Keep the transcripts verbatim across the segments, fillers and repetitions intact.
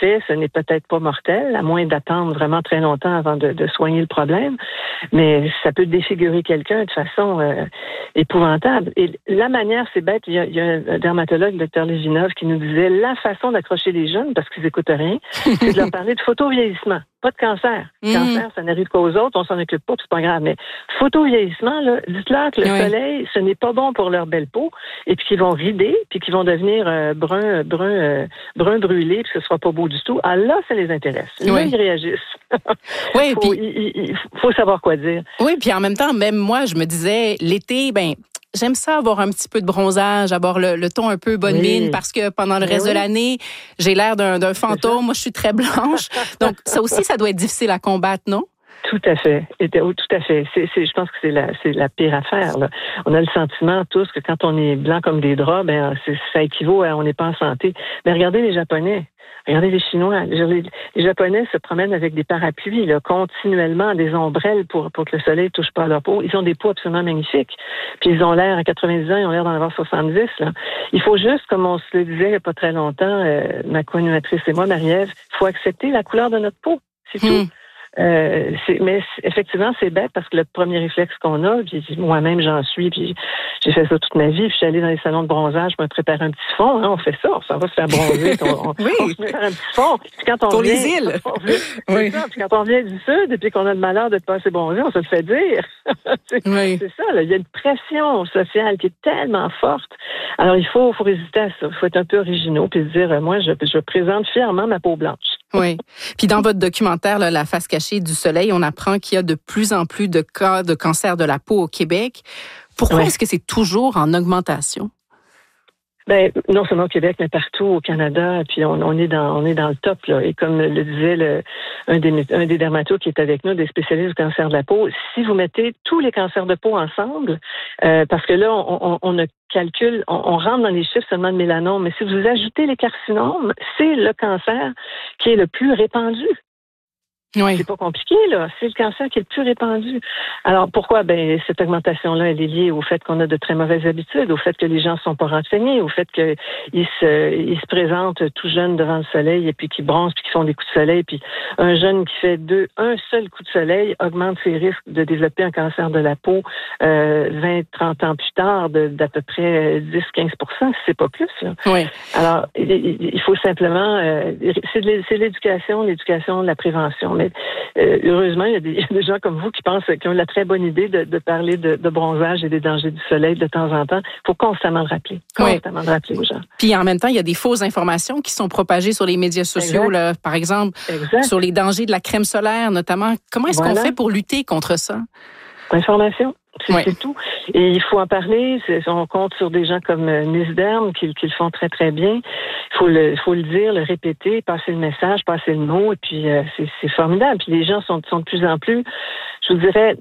fait, ce n'est peut-être pas mortel, à moins d'attendre vraiment très longtemps avant de, de soigner le problème, mais ça peut défigurer quelqu'un de façon euh, épouvantable. Et la manière, c'est bête, il y a, il y a un dermatologue, le docteur Lévinov, qui nous disait la façon d'accrocher les jeunes, parce qu'ils n'écoutent rien, c'est de leur parler de photovieillissement, pas de cancer. Le mmh. cancer, ça n'arrive qu'aux autres, on s'en occupe pas, c'est pas grave, mais photovieillissement, là, dites-leur que le oui. soleil, ce n'est pas bon pour leur belle peau, et puis qu'ils vont rider, puis qu'ils vont devenir euh, brun, brun, euh, brun brûlé, puis que ce sera pas beau du tout. Ah là, ça les intéresse. Là, oui. ils réagissent. Oui, faut, puis il, il faut savoir quoi dire. Oui, puis en même temps, même moi, je me disais, l'été, ben j'aime ça avoir un petit peu de bronzage, avoir le, le ton un peu bonne oui. mine, parce que pendant le reste oui. de l'année, j'ai l'air d'un, d'un fantôme. Moi, je suis très blanche. Donc, ça aussi, ça doit être difficile à combattre, non? Tout à fait. Et, tout à fait. C'est, c'est, je pense que c'est la, c'est la pire affaire, là. On a le sentiment tous que quand on est blanc comme des draps, ben, c'est, ça équivaut à on n'est pas en santé. Mais regardez les Japonais. Regardez les Chinois. Les, les Japonais se promènent avec des parapluies, là, continuellement, des ombrelles pour, pour que le soleil touche pas à leur peau. Ils ont des peaux absolument magnifiques. Puis ils ont l'air, à quatre-vingt-dix ans, ils ont l'air d'en avoir soixante-dix, là. Il faut juste, comme on se le disait il n'y a pas très longtemps, euh, ma co-animatrice et moi, Marie-Ève, il faut accepter la couleur de notre peau. C'est hmm. tout. Euh, c'est, mais c'est, effectivement, c'est bête parce que le premier réflexe qu'on a, puis moi-même j'en suis, puis j'ai fait ça toute ma vie, puis je suis allée dans les salons de bronzage, je me prépare un petit fond, hein, on fait ça, on s'en va se faire bronzer, on, on, oui. on se prépare un petit fond. Puis quand on Pour vient, les îles. On vient, oui. ça, puis quand on vient du sud et puis qu'on a le malheur de ne pas assez bronzer, on se le fait dire. c'est, oui. c'est ça, là, il y a une pression sociale qui est tellement forte. Alors il faut, faut résister à ça, il faut être un peu originaux, puis se dire, euh, moi je, je présente fièrement ma peau blanche. Oui. Puis dans votre documentaire, là, La face cachée du soleil, on apprend qu'il y a de plus en plus de cas de cancer de la peau au Québec. Pourquoi ouais. est-ce que c'est toujours en augmentation? Ben non seulement au Québec, mais partout au Canada. Puis on, on est dans on est dans le top là. Et comme le disait le, un des un des dermatos qui est avec nous, des spécialistes du cancer de la peau, si vous mettez tous les cancers de peau ensemble, euh, parce que là on, on, on ne calcule, on, on rentre dans les chiffres seulement de mélanome, mais si vous ajoutez les carcinomes, c'est le cancer qui est le plus répandu. Oui. C'est pas compliqué, là. C'est le cancer qui est le plus répandu. Alors, pourquoi? Ben, cette augmentation-là, elle est liée au fait qu'on a de très mauvaises habitudes, au fait que les gens ne sont pas renseignés, au fait qu'ils se, ils se présentent tout jeunes devant le soleil et puis qu'ils bronzent puis qu'ils font des coups de soleil. Puis un jeune qui fait deux, un seul coup de soleil augmente ses risques de développer un cancer de la peau euh, vingt, trente ans plus tard de, d'à peu près dix à quinze pour cent, si c'est pas plus, là. Oui. Alors, il, il faut simplement, euh, c'est, de, c'est l'éducation, l'éducation, la prévention. Mais Euh, heureusement, il y, a des, il y a des gens comme vous qui pensent, qui ont la très bonne idée de, de parler de, de bronzage et des dangers du soleil de temps en temps. Il faut constamment le rappeler. Constamment oui. le rappeler aux gens. Puis en même temps, il y a des fausses informations qui sont propagées sur les médias sociaux, là, par exemple, exact. Sur les dangers de la crème solaire, notamment. Comment est-ce voilà. qu'on fait pour lutter contre ça? Information. C'est, oui. c'est tout. Et il faut en parler. C'est, on compte sur des gens comme euh, Nisderm qui, qui le font très, très bien. Il faut le, faut le dire, le répéter, passer le message, passer le mot. Et puis, euh, c'est, c'est formidable. Puis les gens sont, sont de plus en plus, je vous dirais,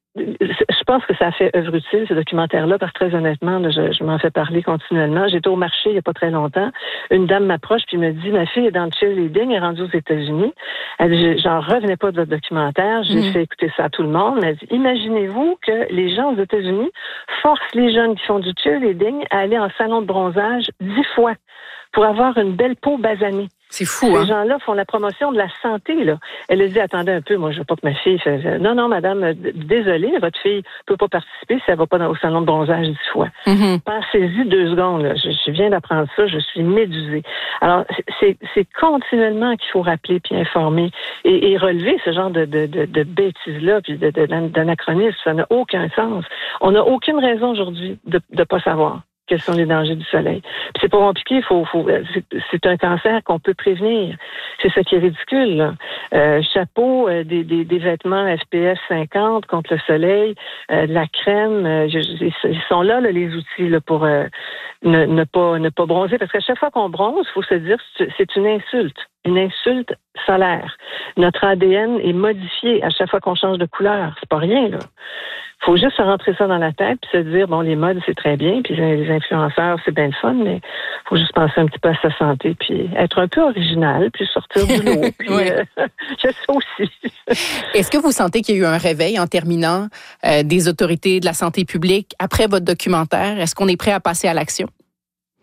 je pense que ça a fait œuvre utile, ce documentaire-là, parce que très honnêtement, là, je, je m'en fais parler continuellement. J'étais au marché il n'y a pas très longtemps. Une dame m'approche puis me dit, ma fille est dans le cheerleading, elle est rendue aux États-Unis. Elle dit, j'en revenais pas de votre documentaire. J'ai mmh. fait écouter ça à tout le monde. Elle dit, imaginez-vous que les gens aux États-Unis forcent les jeunes qui font du cheerleading à aller en salon de bronzage dix fois pour avoir une belle peau basanée. C'est fou, Ces hein? gens-là font la promotion de la santé, là. Elle a dit, attendez un peu, moi, je veux pas que ma fille fasse... Non, non, madame, désolée, votre fille peut pas participer si elle va pas dans, au salon de bronzage dix fois. Mm-hmm. Pensez-y deux secondes, là. Je, je viens d'apprendre ça, je suis médusée. Alors, c'est, c'est continuellement qu'il faut rappeler puis informer et, et relever ce genre de, de, de, de bêtises-là puis de, de, d'anachronisme. Ça n'a aucun sens. On n'a aucune raison aujourd'hui de ne pas savoir quels sont les dangers du soleil. Puis c'est pas compliqué, faut, faut, c'est, c'est un cancer qu'on peut prévenir. C'est ça qui est ridicule, là. Euh, chapeau, euh, des, des, des vêtements S P F cinquante contre le soleil, euh, de la crème, euh, je, ils sont là, là les outils là, pour euh, ne, ne, pas, ne pas bronzer. Parce qu'à chaque fois qu'on bronze, il faut se dire que c'est une insulte. Une insulte solaire. Notre A D N est modifié à chaque fois qu'on change de couleur. C'est pas rien, là. Faut juste se rentrer ça dans la tête puis se dire, bon, les modes, c'est très bien, puis les influenceurs, c'est bien le fun, mais faut juste penser un petit peu à sa santé, puis être un peu original, puis sortir du lot. Puis, oui. euh, je sais aussi. Est-ce que vous sentez qu'il y a eu un réveil en terminant euh, des autorités de la santé publique après votre documentaire? Est-ce qu'on est prêt à passer à l'action?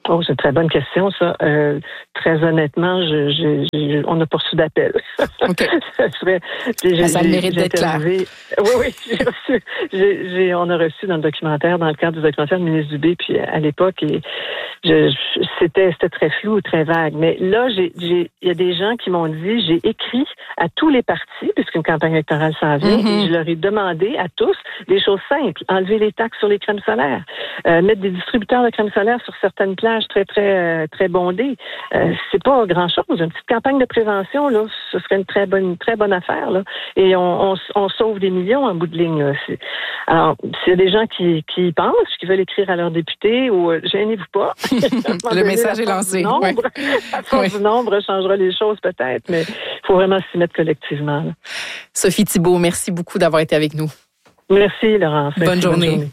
Oh, c'est une très bonne question, ça. Euh, très honnêtement, je, je, je, on n'a pas reçu d'appel. Okay. ça, serait, j'ai, ça j'ai, mérite d'être clair. Oui, oui, j'ai reçu, j'ai, j'ai, on a reçu dans le documentaire, dans le cadre du documentaire de ministre Dubé, puis à l'époque, et je, je, c'était, c'était très flou, très vague. Mais là, j'ai, j'ai, il y a des gens qui m'ont dit, j'ai écrit à tous les partis, puisqu'une campagne électorale s'en vient, mm-hmm. et je leur ai demandé à tous des choses simples. Enlever les taxes sur les crèmes solaires, euh, mettre des distributeurs de crèmes solaires sur certaines plages très, très, très bondées. Euh, c'est pas grand-chose. Une petite campagne de prévention, là, ce serait une très bonne, très bonne affaire, là. Et on, on, on sauve des millions en bout de ligne, là. C'est... Alors, s'il y a des gens qui, qui y pensent, qui veulent écrire à leurs députés, ou euh, gênez-vous pas. Le message est lancé. Nombre, ouais. La force ouais. du nombre changera les choses peut-être, mais il faut vraiment s'y mettre collectivement, là. Sophie Thibault, merci beaucoup d'avoir été avec nous. Merci, Laurence. Bonne merci, journée. Bonne journée.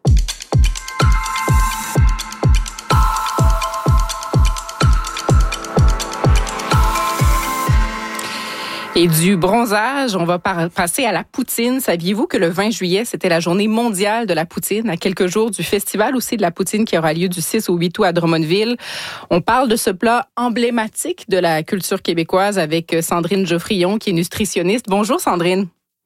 Et du bronzage, on va par- passer à la poutine. Saviez-vous que le vingt juillet, c'était la journée mondiale de la poutine, à quelques jours du festival aussi de la poutine qui aura lieu du six au huit août à Drummondville. On parle de ce plat emblématique de la culture québécoise avec Sandrine Geoffrion, qui est nutritionniste. Bonjour Sandrine.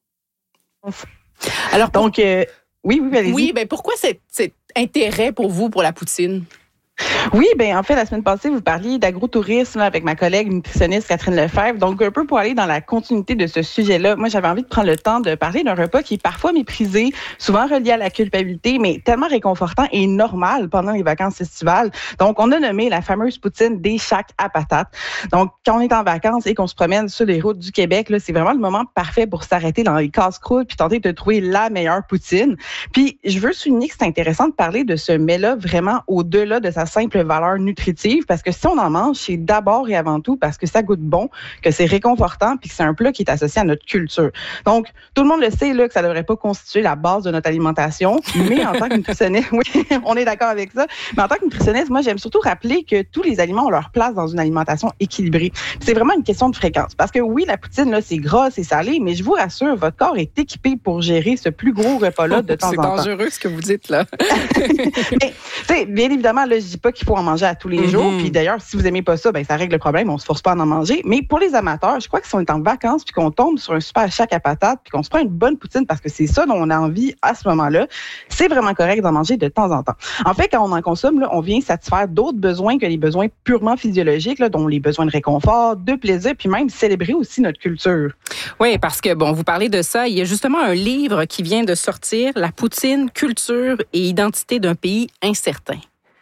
Alors pour... donc euh, oui, oui, allez-y. Oui, ben pourquoi cet, cet intérêt pour vous pour la poutine? Oui, ben en fait, la semaine passée, vous parliez d'agrotourisme là, avec ma collègue nutritionniste Catherine Lefebvre. Donc, un peu pour aller dans la continuité de ce sujet-là, moi, j'avais envie de prendre le temps de parler d'un repas qui est parfois méprisé, souvent relié à la culpabilité, mais tellement réconfortant et normal pendant les vacances estivales. Donc, on a nommé la fameuse poutine des Shacks à patates. Donc, quand on est en vacances et qu'on se promène sur les routes du Québec, là, c'est vraiment le moment parfait pour s'arrêter dans les casse-croûtes puis tenter de trouver la meilleure poutine. Puis, je veux souligner que c'est intéressant de parler de ce mets-là vraiment au-delà de sa simple valeur nutritive, parce que si on en mange, c'est d'abord et avant tout parce que ça goûte bon, que c'est réconfortant, puis que c'est un plat qui est associé à notre culture. Donc, tout le monde le sait là que ça ne devrait pas constituer la base de notre alimentation, mais en tant que nutritionniste, oui, on est d'accord avec ça, mais en tant que nutritionniste, moi, j'aime surtout rappeler que tous les aliments ont leur place dans une alimentation équilibrée. Puis c'est vraiment une question de fréquence, parce que oui, la poutine, là, c'est gras, c'est salé, mais je vous rassure, votre corps est équipé pour gérer ce plus gros repas-là de temps en temps. C'est dangereux ce que vous dites, là. Mais, tu sais, bien évidemment, là, je dis pas qu'il faut en manger à tous les mm-hmm. jours. Puis d'ailleurs, si vous aimez pas ça, ben ça règle le problème. On se force pas à en manger. Mais pour les amateurs, je crois que si on est en vacances puis qu'on tombe sur un super shack à patates puis qu'on se prend une bonne poutine parce que c'est ça dont on a envie à ce moment-là, c'est vraiment correct d'en manger de temps en temps. En fait, quand on en consomme, là, on vient satisfaire d'autres besoins que les besoins purement physiologiques, là, dont les besoins de réconfort, de plaisir, puis même célébrer aussi notre culture. Oui, parce que bon, vous parlez de ça. Il y a justement un livre qui vient de sortir, La poutine, culture et identité d'un pays incertain.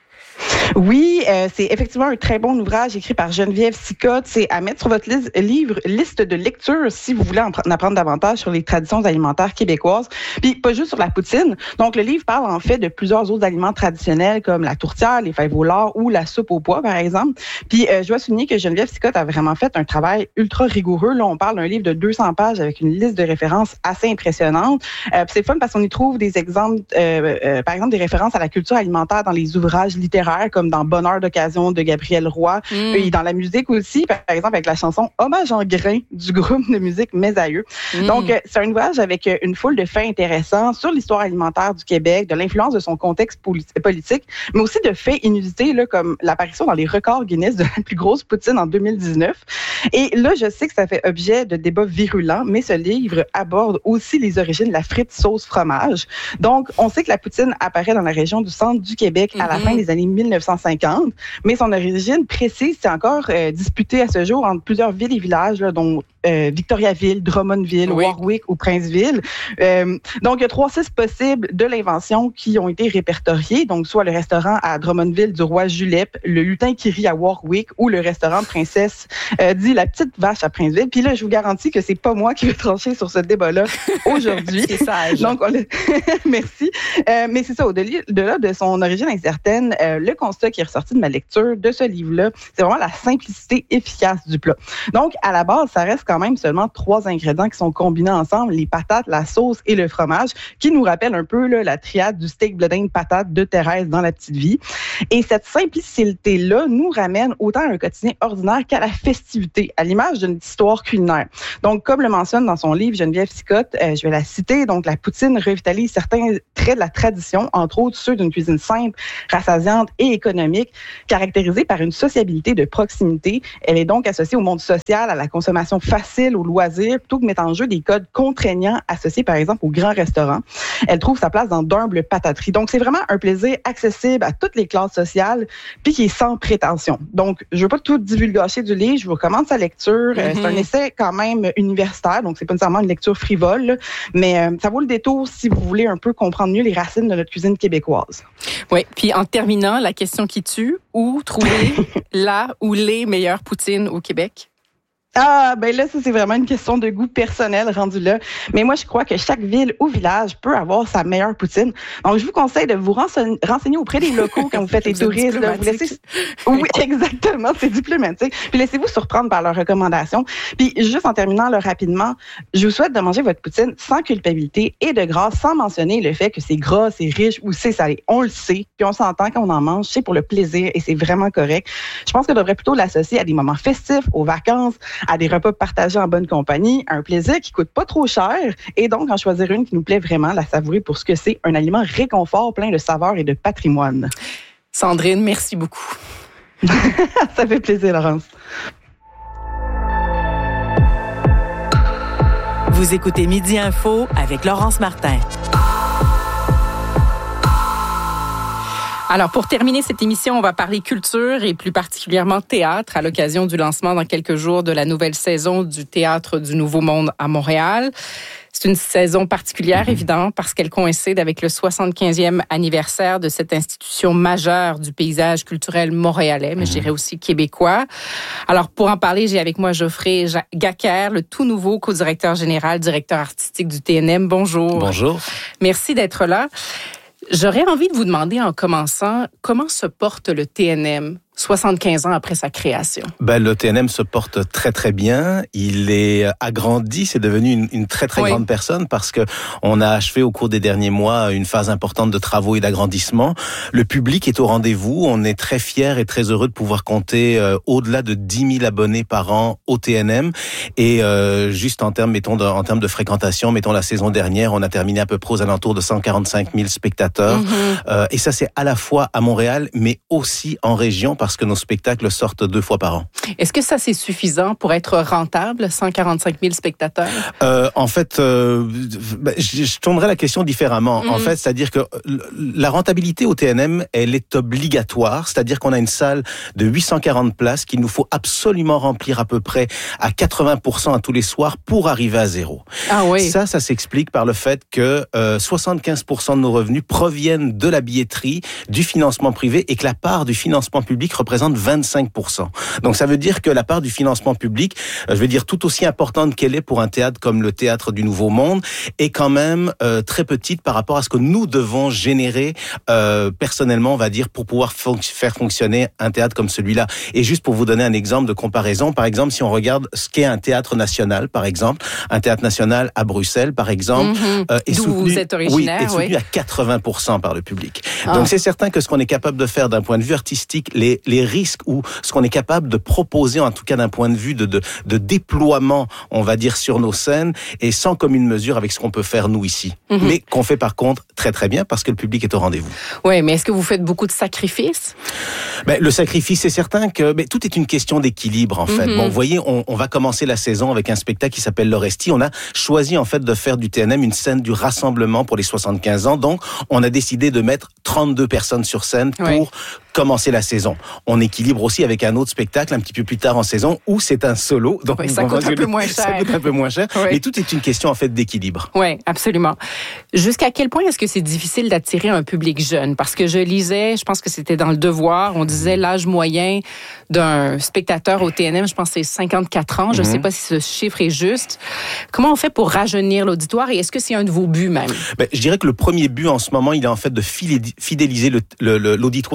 Oui, euh, c'est effectivement un très bon ouvrage écrit par Geneviève Sicotte. C'est à mettre sur votre liste, livre, liste de lecture si vous voulez en, en apprendre davantage sur les traditions alimentaires québécoises. Puis pas juste sur la poutine. Donc le livre parle en fait de plusieurs autres aliments traditionnels comme la tourtière, les fèves au lard ou la soupe au pois par exemple. Puis euh, je dois souligner que Geneviève Sicotte a vraiment fait un travail ultra rigoureux. Là, on parle d'un livre de deux cents pages avec une liste de références assez impressionnante. Euh, puis c'est fun parce qu'on y trouve des exemples, euh, euh, par exemple des références à la culture alimentaire dans les ouvrages littéraires comme dans Bonheur d'occasion de Gabriel Roy, mm. et dans la musique aussi, par exemple avec la chanson Hommage en grain du groupe de musique Mes Aïeux. Mm. Donc, c'est un ouvrage avec une foule de faits intéressants sur l'histoire alimentaire du Québec, de l'influence de son contexte politique, mais aussi de faits inusités, là, comme l'apparition dans les records Guinness de la plus grosse poutine en deux mille dix-neuf. Et là, je sais que ça fait objet de débats virulents, mais ce livre aborde aussi les origines de la frite sauce fromage. Donc, on sait que la poutine apparaît dans la région du centre du Québec à la mm-hmm. fin des années mille neuf cent cinquante, mais son origine précise, c'est encore euh, disputé à ce jour entre plusieurs villes et villages, là, dont euh, Victoriaville, Drummondville, oui. Warwick ou Princeville. Euh, donc, il y a trois sites possibles de l'invention qui ont été répertoriés, donc soit le restaurant à Drummondville du roi Julep, le lutin qui rit à Warwick ou le restaurant de princesse euh, dit la petite vache à Princeville. Puis là, je vous garantis que c'est pas moi qui vais trancher sur ce débat-là aujourd'hui. C'est sage. Donc, on le... Merci. Euh, mais c'est ça, au-delà de son origine incertaine, euh, le constat qui est ressorti de ma lecture de ce livre-là, c'est vraiment la simplicité efficace du plat. Donc, à la base, ça reste quand même seulement trois ingrédients qui sont combinés ensemble, les patates, la sauce et le fromage, qui nous rappellent un peu là, la triade du steak bleu d'Inde patate de Thérèse dans La Petite Vie. Et cette simplicité-là nous ramène autant à un quotidien ordinaire qu'à la festivité. authenticité, à l'image d'une histoire culinaire. Donc, comme le mentionne dans son livre Geneviève Sicotte, euh, je vais la citer, donc la poutine revitalise certains traits de la tradition, entre autres ceux d'une cuisine simple, rassasiante et économique, caractérisée par une sociabilité de proximité. Elle est donc associée au monde social, à la consommation facile, aux loisirs, plutôt que mettre en jeu des codes contraignants associés, par exemple, aux grands restaurants. Elle trouve sa place dans d'humbles patateries. Donc, c'est vraiment un plaisir accessible à toutes les classes sociales, puis qui est sans prétention. Donc, je ne veux pas tout divulgacher du livre, je vous recommande sa lecture. Mm-hmm. Euh, c'est un essai quand même universitaire, donc c'est pas nécessairement une lecture frivole, là, mais euh, ça vaut le détour si vous voulez un peu comprendre mieux les racines de notre cuisine québécoise. Oui, puis en terminant, la question qui tue, où trouver la ou les meilleures poutines au Québec? Ah, ben là, ça, c'est vraiment une question de goût personnel rendu là. Mais moi, je crois que chaque ville ou village peut avoir sa meilleure poutine. Donc, je vous conseille de vous renseigner, renseigner auprès des locaux quand vous faites les touristes. Là, vous laissez... Oui, exactement, c'est diplomatique. Puis laissez-vous surprendre par leurs recommandations. Puis, juste en terminant là, rapidement, je vous souhaite de manger votre poutine sans culpabilité et de grâce, sans mentionner le fait que c'est gras, c'est riche ou c'est salé. On le sait, puis on s'entend quand on en mange, c'est pour le plaisir et c'est vraiment correct. Je pense qu'on devrait plutôt l'associer à des moments festifs, aux vacances, à des repas partagés en bonne compagnie, un plaisir qui coûte pas trop cher et donc en choisir une qui nous plaît vraiment, la savourer pour ce que c'est, un aliment réconfort plein de saveurs et de patrimoine. Sandrine, merci beaucoup. Ça fait plaisir, Laurence. Vous écoutez Midi Info avec Laurence Martin. Alors, pour terminer cette émission, on va parler culture et plus particulièrement théâtre à l'occasion du lancement dans quelques jours de la nouvelle saison du Théâtre du Nouveau Monde à Montréal. C'est une saison particulière, évidemment, parce qu'elle coïncide avec le soixante-quinzième anniversaire de cette institution majeure du paysage culturel montréalais, mais je dirais aussi québécois. Alors, pour en parler, j'ai avec moi Geoffrey Gacquer, le tout nouveau co-directeur général, directeur artistique du T N M. Bonjour. Bonjour. Merci d'être là. J'aurais envie de vous demander en commençant, comment se porte le T N M soixante-quinze ans après sa création? Ben, le T N M se porte très, très bien. Il est agrandi, c'est devenu une, une très, très oui. grande personne parce que on a achevé au cours des derniers mois une phase importante de travaux et d'agrandissement. Le public est au rendez-vous. On est très fiers et très heureux de pouvoir compter euh, au-delà de dix mille abonnés par an au T N M. Et euh, juste en termes, mettons, de, en termes de fréquentation, mettons la saison dernière, on a terminé à peu près aux alentours de cent quarante-cinq mille spectateurs. Mm-hmm. Euh, et ça, c'est à la fois à Montréal, mais aussi en région, parce que nos spectacles sortent deux fois par an. Est-ce que ça, c'est suffisant pour être rentable, cent quarante-cinq mille spectateurs? Euh, en fait, euh, je, je tournerai la question différemment. Mm-hmm. En fait, c'est-à-dire que la rentabilité au T N M, elle est obligatoire. C'est-à-dire qu'on a une salle de huit cent quarante places qu'il nous faut absolument remplir à peu près à quatre-vingts pour cent à tous les soirs pour arriver à zéro. Ah oui. Ça, ça s'explique par le fait que euh, soixante-quinze pour cent de nos revenus proviennent de la billetterie, du financement privé et que la part du financement public représente vingt-cinq pour cent. Donc ça veut dire que la part du financement public, je vais dire tout aussi importante qu'elle est pour un théâtre comme le Théâtre du Nouveau Monde, est quand même euh, très petite par rapport à ce que nous devons générer euh, personnellement, on va dire, pour pouvoir fon- faire fonctionner un théâtre comme celui-là. Et juste pour vous donner un exemple de comparaison, par exemple, si on regarde ce qu'est un théâtre national, par exemple, un théâtre national à Bruxelles, par exemple, mm-hmm. euh, est D'où soutenu, vous êtes originaire, oui, est soutenu oui. à quatre-vingts pour cent par le public. Ah. Donc c'est certain que ce qu'on est capable de faire d'un point de vue artistique, les les risques ou ce qu'on est capable de proposer, en tout cas d'un point de vue de, de, de déploiement, on va dire, sur nos scènes, est sans commune mesure avec ce qu'on peut faire nous ici. Mm-hmm. Mais qu'on fait par contre très très bien parce que le public est au rendez-vous. Oui, mais est-ce que vous faites beaucoup de sacrifices? Ben, le sacrifice, c'est certain que ben, tout est une question d'équilibre en fait. Mm-hmm. Bon, vous voyez, on, on va commencer la saison avec un spectacle qui s'appelle L'Orestie. On a choisi en fait de faire du T N M une scène du rassemblement pour les soixante-quinze ans. Donc, on a décidé de mettre trente-deux personnes sur scène pour oui. commencer la saison. On équilibre aussi avec un autre spectacle un petit peu plus tard en saison où c'est un solo. Donc oui, ça coûte un peu moins cher. Ça coûte un peu moins cher. Oui. Mais tout est une question en fait d'équilibre. Oui, absolument. Jusqu'à quel point est-ce que c'est difficile d'attirer un public jeune? Parce que je lisais, je pense que c'était dans Le Devoir, on disait l'âge moyen d'un spectateur au T N M, je pense que c'est cinquante-quatre ans. Je ne mm-hmm. sais pas si ce chiffre est juste. Comment on fait pour rajeunir l'auditoire et est-ce que c'est un de vos buts même? Ben, je dirais que le premier but en ce moment, il est en fait de fidéliser le, le, le, l'auditoire qu'on a lancé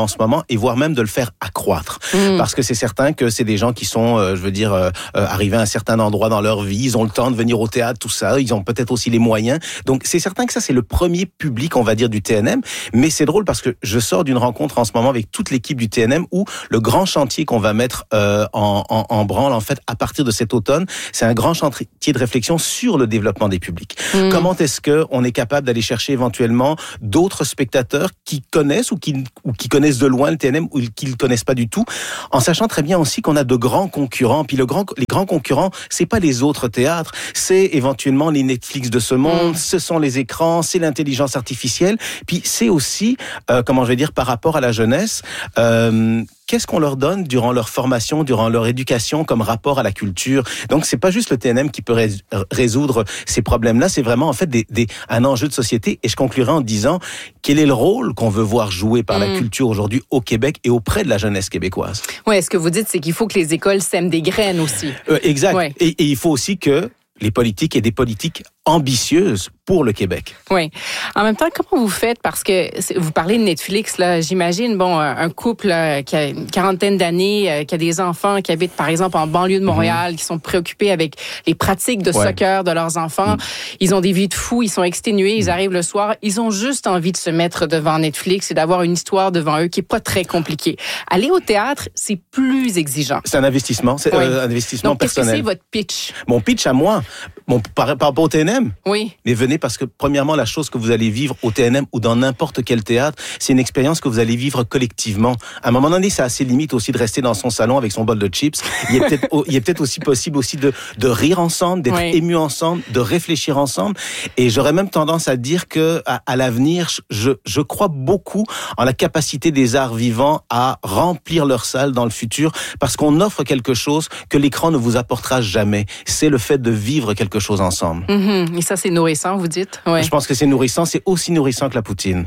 en ce moment et voire même de le faire accroître. Mmh. Parce que c'est certain que c'est des gens qui sont, euh, je veux dire, euh, euh, arrivés à un certain endroit dans leur vie, ils ont le temps de venir au théâtre, tout ça, ils ont peut-être aussi les moyens. Donc c'est certain que ça c'est le premier public, on va dire, du T N M. Mais c'est drôle parce que je sors d'une rencontre en ce moment avec toute l'équipe du T N M où le grand chantier qu'on va mettre euh, en, en, en branle, en fait, à partir de cet automne, c'est un grand chantier de réflexion sur le développement des publics. Mmh. Comment est-ce que on est capable d'aller chercher éventuellement d'autres spectateurs qui connaissent ou qui, ou qui connaissent de loin le T N M ou qui le connaissent pas du tout, en sachant très bien aussi qu'on a de grands concurrents. Puis le grand, les grands concurrents, c'est pas les autres théâtres, c'est éventuellement les Netflix de ce monde, mmh. ce sont les écrans, c'est l'intelligence artificielle. Puis c'est aussi, euh, comment je vais dire, par rapport à la jeunesse, euh, qu'est-ce qu'on leur donne durant leur formation, durant leur éducation comme rapport à la culture? Donc, c'est pas juste le T N M qui peut rés- résoudre ces problèmes-là, c'est vraiment en fait des, des, un enjeu de société. Et je conclurai en disant quel est le rôle qu'on veut voir joué par mmh. la culture aujourd'hui au Québec et auprès de la jeunesse québécoise. Oui, ce que vous dites, c'est qu'il faut que les écoles sèment des graines aussi. Euh, exact. Ouais. Et, et il faut aussi que les politiques aient des politiques ambitieuses pour le Québec. Oui. En même temps, comment vous faites? Parce que vous parlez de Netflix, là. J'imagine, bon, un couple là, qui a une quarantaine d'années, euh, qui a des enfants qui habitent, par exemple, en banlieue de Montréal, mm-hmm. qui sont préoccupés avec les pratiques de ouais. soccer de leurs enfants. Mm. Ils ont des vies de fous, ils sont exténués, ils mm. arrivent le soir. Ils ont juste envie de se mettre devant Netflix et d'avoir une histoire devant eux qui est pas très compliquée. Aller au théâtre, c'est plus exigeant. C'est un investissement. C'est oui. euh, un investissement Donc, personnel. Qu'est-ce que c'est votre pitch? Mon pitch à moi, mon, par, par rapport au T N M? Oui. Mais venez parce que, premièrement, la chose que vous allez vivre au T N M ou dans n'importe quel théâtre, c'est une expérience que vous allez vivre collectivement. À un moment donné, c'est assez limite aussi de rester dans son salon avec son bol de chips. Il est peut-être, il est peut-être aussi possible aussi de, de rire ensemble, d'être oui. ému ensemble, de réfléchir ensemble. Et j'aurais même tendance à dire que, à, à l'avenir, je, je crois beaucoup en la capacité des arts vivants à remplir leur salle dans le futur parce qu'on offre quelque chose que l'écran ne vous apportera jamais. C'est le fait de vivre quelque chose ensemble. Mm-hmm. Et ça, c'est nourrissant, vous dites? Ouais. Je pense que c'est nourrissant. C'est aussi nourrissant que la poutine.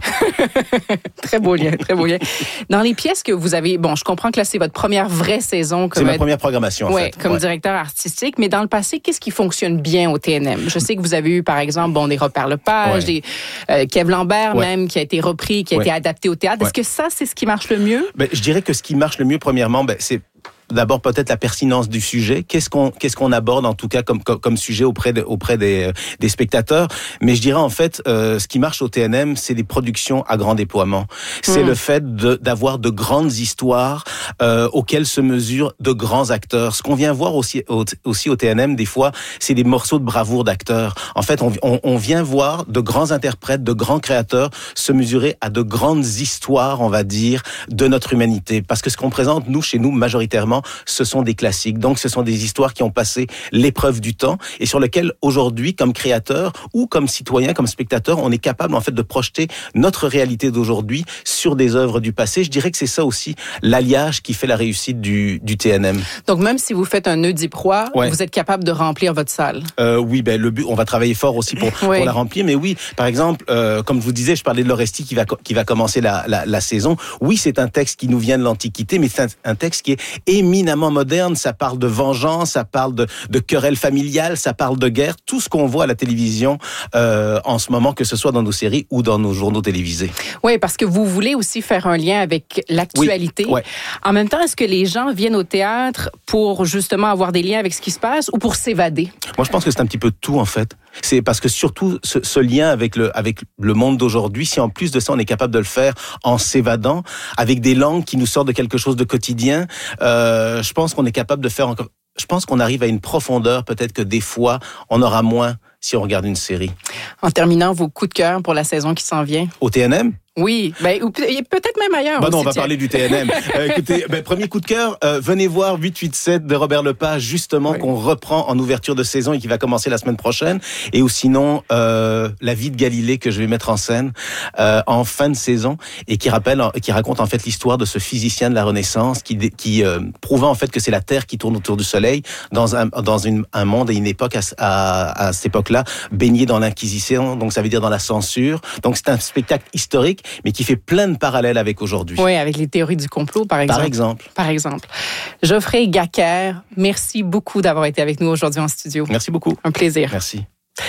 Très beau lien, très beau lien. Dans les pièces que vous avez, bon, je comprends que là, c'est votre première vraie saison. Comme c'est ma être... première programmation, en ouais, fait. comme ouais. directeur artistique. Mais dans le passé, qu'est-ce qui fonctionne bien au T N M? Je sais que vous avez eu, par exemple, bon, des Robert Lepage, ouais. des euh, Kev Lambert ouais. même, qui a été repris, qui a ouais. été adapté au théâtre. Ouais. Est-ce que ça, c'est ce qui marche le mieux? Ben, je dirais que ce qui marche le mieux, premièrement, ben, c'est d'abord peut-être la pertinence du sujet. Qu'est-ce qu'on qu'est-ce qu'on aborde en tout cas comme comme, comme sujet auprès de, auprès des des spectateurs. Mais je dirais en fait, euh, ce qui marche au T N M, c'est des productions à grand déploiement. C'est mmh. le fait de d'avoir de grandes histoires euh, auxquelles se mesurent de grands acteurs. Ce qu'on vient voir aussi au, aussi au T N M des fois, c'est des morceaux de bravoure d'acteurs. En fait, on, on on vient voir de grands interprètes, de grands créateurs se mesurer à de grandes histoires, on va dire, de notre humanité. Parce que ce qu'on présente nous chez nous majoritairement, ce sont des classiques. Donc, ce sont des histoires qui ont passé l'épreuve du temps et sur lesquelles, aujourd'hui, comme créateur ou comme citoyen, comme spectateur, on est capable, en fait, de projeter notre réalité d'aujourd'hui sur des œuvres du passé. Je dirais que c'est ça aussi, l'alliage qui fait la réussite du, du T N M. Donc, même si vous faites un Oedipe-Roi, ouais. vous êtes capable de remplir votre salle? Euh, oui, ben, le but, on va travailler fort aussi pour, oui. pour la remplir. Mais oui, par exemple, euh, comme je vous disais, je parlais de l'Orestie qui va, qui va commencer la, la, la saison. Oui, c'est un texte qui nous vient de l'Antiquité, mais c'est un, un texte qui est éminemment moderne. Ça parle de vengeance, ça parle de, de querelles familiales, ça parle de guerre, tout ce qu'on voit à la télévision euh, en ce moment, que ce soit dans nos séries ou dans nos journaux télévisés. Oui, parce que vous voulez aussi faire un lien avec l'actualité. Oui, ouais. En même temps, est-ce que les gens viennent au théâtre pour justement avoir des liens avec ce qui se passe ou pour s'évader? Moi, je pense que c'est un petit peu de tout, en fait. C'est parce que surtout ce, ce lien avec le avec le monde d'aujourd'hui, si en plus de ça on est capable de le faire en s'évadant, avec des langues qui nous sortent de quelque chose de quotidien, euh, je pense qu'on est capable de faire encore. Je pense qu'on arrive à une profondeur peut-être que des fois on aura moins si on regarde une série. En terminant, vos coups de cœur pour la saison qui s'en vient? Au T N M? Oui, ben, ou peut-être même ailleurs. Ben non, aussi, on va tiens. parler du T N M. euh, écoutez, ben, premier coup de cœur, euh, venez voir huit huit sept de Robert Lepage, justement, oui. qu'on reprend en ouverture de saison et qui va commencer la semaine prochaine. Et ou sinon, euh, La vie de Galilée, que je vais mettre en scène euh, en fin de saison et qui rappelle, qui raconte en fait l'histoire de ce physicien de la Renaissance qui, qui euh, prouvant en fait que c'est la Terre qui tourne autour du Soleil dans un dans une, un monde et une époque à, à, à cette époque-là baigné dans l'Inquisition, donc ça veut dire dans la censure. Donc c'est un spectacle historique, mais qui fait plein de parallèles avec aujourd'hui. Oui, avec les théories du complot, par exemple. Par exemple. Par exemple. Geoffrey Gacquer, merci beaucoup d'avoir été avec nous aujourd'hui en studio. Merci beaucoup. Un plaisir. Merci.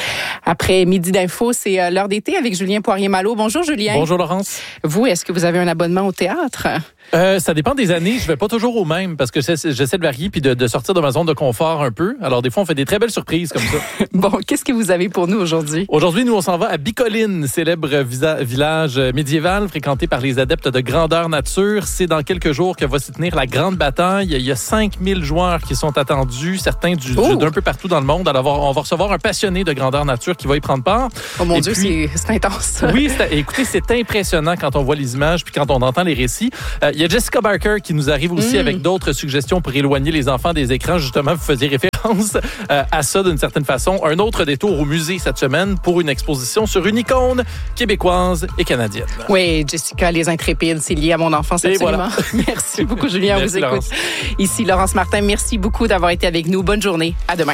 Après Midi d'info, c'est l'heure d'été avec Julien Poirier-Malo. Bonjour Julien. Bonjour Laurence. Vous, est-ce que vous avez un abonnement au théâtre? Euh, ça dépend des années. Je vais pas toujours au même parce que j'essaie de varier puis de, de sortir de ma zone de confort un peu. Alors des fois, on fait des très belles surprises comme ça. Bon, qu'est-ce que vous avez pour nous aujourd'hui? Aujourd'hui, nous, on s'en va à Bicoline, célèbre visa- village médiéval fréquenté par les adeptes de grandeur nature. C'est dans quelques jours que va s'y tenir la grande bataille. Il y a cinq mille joueurs qui sont attendus, certains du, du, d'un peu partout dans le monde. Alors, on va recevoir un passionné de grandeur nature qui va y prendre part. Oh mon Et Dieu, puis, c'est, c'est intense. Oui, c'est, écoutez, c'est impressionnant quand on voit les images puis quand on entend les récits. Euh, il y a Jessica Barker qui nous arrive aussi mm. avec d'autres suggestions pour éloigner les enfants des écrans. Justement, vous faisiez référence euh, à ça d'une certaine façon. Un autre détour au musée cette semaine pour une exposition sur une icône québécoise et canadienne. Oui, Jessica, les intrépides, c'est lié à mon enfance, et absolument. Voilà. Merci beaucoup, Julien. On vous écoute. Laurence. Ici, Laurence Martin. Merci beaucoup d'avoir été avec nous. Bonne journée. À demain.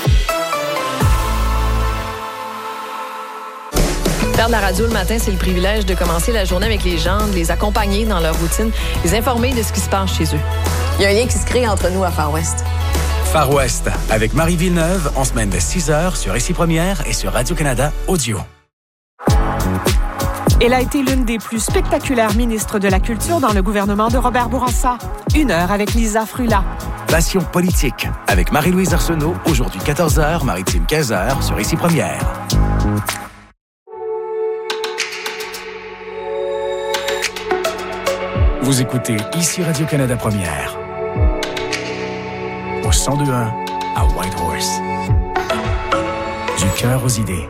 Faire de la radio le matin, c'est le privilège de commencer la journée avec les gens, de les accompagner dans leur routine, les informer de ce qui se passe chez eux. Il y a un lien qui se crée entre nous à Far West. Far West, avec Marie Villeneuve, en semaine de six heures sur Ici Première et sur Radio-Canada Audio. Elle a été l'une des plus spectaculaires ministres de la Culture dans le gouvernement de Robert Bourassa. Une heure avec Lisa Frula. Passion politique, avec Marie-Louise Arsenault, aujourd'hui quatorze heures, maritime quinze heures sur Ici Première. Vous écoutez Ici Radio-Canada Première. Au cent deux un à Whitehorse. Du cœur aux idées.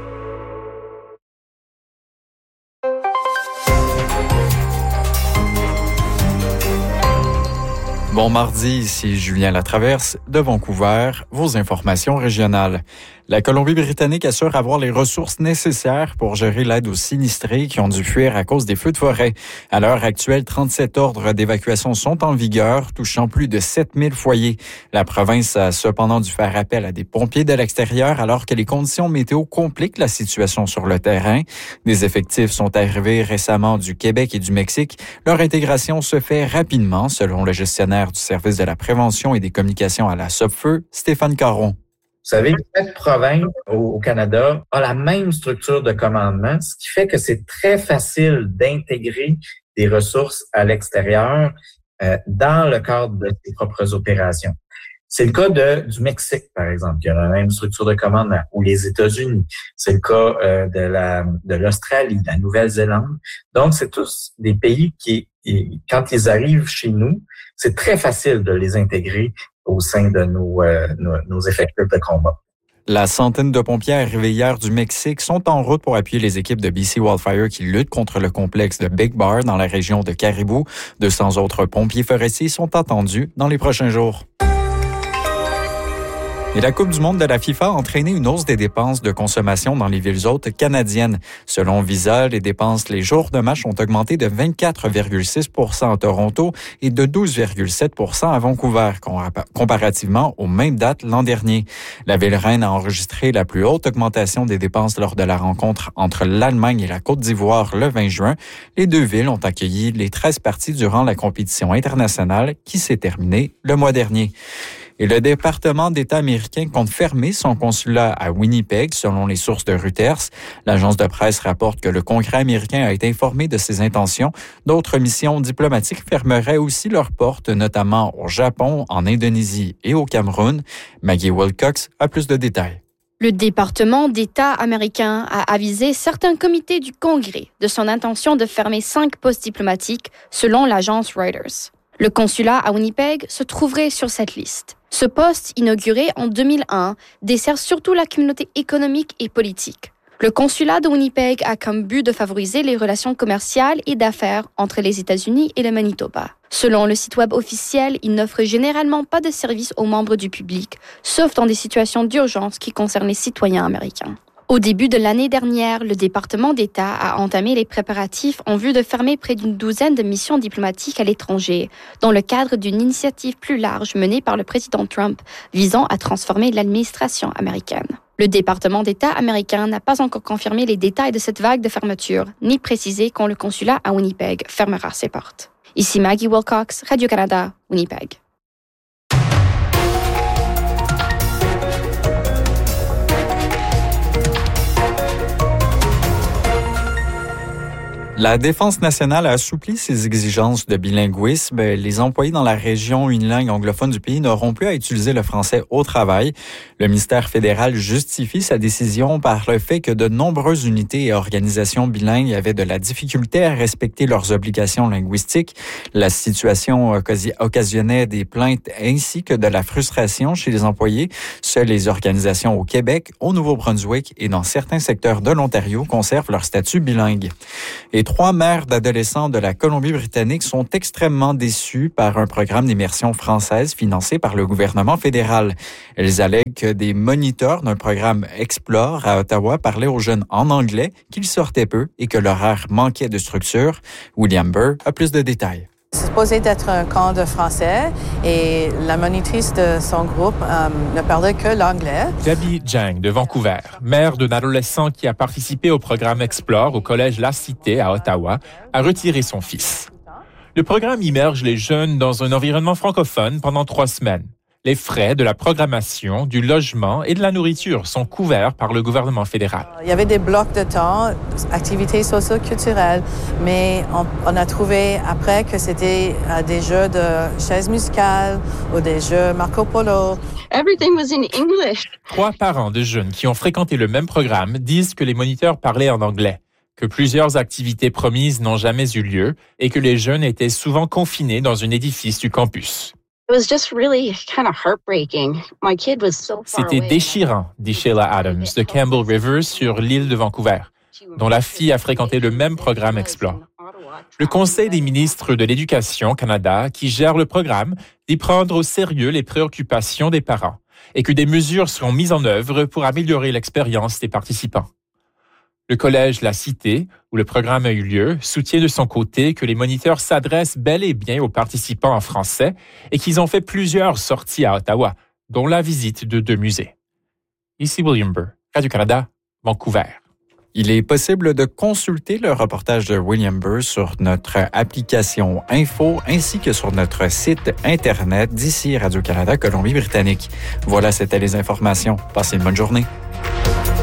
Bon mardi, ici Julien Latraverse de Vancouver, vos informations régionales. La Colombie-Britannique assure avoir les ressources nécessaires pour gérer l'aide aux sinistrés qui ont dû fuir à cause des feux de forêt. À l'heure actuelle, trente-sept ordres d'évacuation sont en vigueur, touchant plus de sept mille foyers. La province a cependant dû faire appel à des pompiers de l'extérieur alors que les conditions météo compliquent la situation sur le terrain. Des effectifs sont arrivés récemment du Québec et du Mexique. Leur intégration se fait rapidement, selon le gestionnaire du service de la prévention et des communications à la Sopfeu, Stéphane Caron. Vous savez, chaque province au Canada a la même structure de commandement, ce qui fait que c'est très facile d'intégrer des ressources à l'extérieur euh, dans le cadre de ses propres opérations. C'est le cas de, du Mexique, par exemple, qui a la même structure de commandement, ou les États-Unis. C'est le cas euh, de, la, de l'Australie, de la Nouvelle-Zélande. Donc, c'est tous des pays qui, quand ils arrivent chez nous, c'est très facile de les intégrer au sein de nos, euh, nos, nos effectifs de combat. La centaine de pompiers arrivés hier du Mexique sont en route pour appuyer les équipes de B C Wildfire qui luttent contre le complexe de Big Bar dans la région de Caribou. deux cents autres pompiers forestiers sont attendus dans les prochains jours. Et la Coupe du monde de la FIFA a entraîné une hausse des dépenses de consommation dans les villes hôtes canadiennes. Selon Visa, les dépenses les jours de match ont augmenté de vingt-quatre virgule six pour cent à Toronto et de douze virgule sept pour cent à Vancouver, comparativement aux mêmes dates l'an dernier. La ville reine a enregistré la plus haute augmentation des dépenses lors de la rencontre entre l'Allemagne et la Côte d'Ivoire le vingt juin. Les deux villes ont accueilli les treize parties durant la compétition internationale qui s'est terminée le mois dernier. Et le département d'État américain compte fermer son consulat à Winnipeg, selon les sources de Reuters. L'agence de presse rapporte que le Congrès américain a été informé de ses intentions. D'autres missions diplomatiques fermeraient aussi leurs portes, notamment au Japon, en Indonésie et au Cameroun. Maggie Wilcox a plus de détails. Le département d'État américain a avisé certains comités du Congrès de son intention de fermer cinq postes diplomatiques, selon l'agence Reuters. Le consulat à Winnipeg se trouverait sur cette liste. Ce poste, inauguré en deux mille un, dessert surtout la communauté économique et politique. Le consulat de Winnipeg a comme but de favoriser les relations commerciales et d'affaires entre les États-Unis et le Manitoba. Selon le site web officiel, il n'offre généralement pas de services aux membres du public, sauf dans des situations d'urgence qui concernent les citoyens américains. Au début de l'année dernière, le département d'État a entamé les préparatifs en vue de fermer près d'une douzaine de missions diplomatiques à l'étranger, dans le cadre d'une initiative plus large menée par le président Trump visant à transformer l'administration américaine. Le département d'État américain n'a pas encore confirmé les détails de cette vague de fermeture, ni précisé quand le consulat à Winnipeg fermera ses portes. Ici Maggie Wilcox, Radio-Canada, Winnipeg. La Défense nationale a assoupli ses exigences de bilinguisme. Les employés dans la région unilingue anglophone du pays n'auront plus à utiliser le français au travail. Le ministère fédéral justifie sa décision par le fait que de nombreuses unités et organisations bilingues avaient de la difficulté à respecter leurs obligations linguistiques. La situation occasionnait des plaintes ainsi que de la frustration chez les employés. Seules les organisations au Québec, au Nouveau-Brunswick et dans certains secteurs de l'Ontario conservent leur statut bilingue. Et trois mères d'adolescents de la Colombie-Britannique sont extrêmement déçues par un programme d'immersion française financé par le gouvernement fédéral. Elles allèguent que des moniteurs d'un programme Explore à Ottawa parlaient aux jeunes en anglais, qu'ils sortaient peu et que l'horaire manquait de structure. William Burr a plus de détails. C'est supposé d'être un camp de français et la monitrice de son groupe euh, ne parlait que l'anglais. Debbie Jang de Vancouver, mère d'un adolescent qui a participé au programme Explore au collège La Cité à Ottawa, a retiré son fils. Le programme immerge les jeunes dans un environnement francophone pendant trois semaines. Les frais de la programmation, du logement et de la nourriture sont couverts par le gouvernement fédéral. Il y avait des blocs de temps, activités socio-culturelles, mais on, on a trouvé après que c'était euh, des jeux de chaises musicales ou des jeux Marco Polo. Everything was in English. Trois parents de jeunes qui ont fréquenté le même programme disent que les moniteurs parlaient en anglais, que plusieurs activités promises n'ont jamais eu lieu et que les jeunes étaient souvent confinés dans un édifice du campus. It was just really kind of heartbreaking. My kid was so far C'était away. déchirant, dit Sheila Adams de Campbell River sur l'île de Vancouver, dont la fille a fréquenté le même programme Explore. Le Conseil des ministres de l'Éducation Canada, qui gère le programme, dit prendre au sérieux les préoccupations des parents et que des mesures seront mises en œuvre pour améliorer l'expérience des participants. Le collège La Cité, où le programme a eu lieu, soutient de son côté que les moniteurs s'adressent bel et bien aux participants en français et qu'ils ont fait plusieurs sorties à Ottawa, dont la visite de deux musées. Ici William Burr, Radio-Canada, Vancouver. Il est possible de consulter le reportage de William Burr sur notre application Info ainsi que sur notre site Internet d'ici Radio-Canada Colombie-Britannique. Voilà, c'était les informations. Passez une bonne journée.